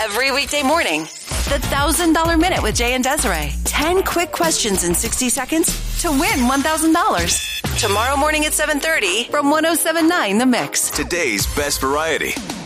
every weekday morning. The $1,000 Minute with Jay and Desiree. 10 quick questions in 60 seconds to win $1,000. Tomorrow morning at 7:30 from 107.9 The Mix. Today's best variety.